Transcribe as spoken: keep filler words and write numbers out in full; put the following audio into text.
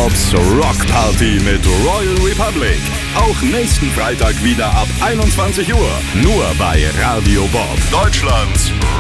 Bobs Rock Party mit Royal Republic. Auch nächsten Freitag wieder ab einundzwanzig Uhr. Nur bei Radio Bob, Deutschlands